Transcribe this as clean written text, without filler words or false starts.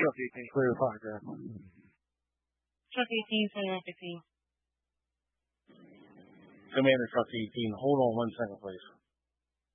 Truck 18, clear to Fireground. Truck 18, Center 15. Commander Truck 18, hold on 1 second, please.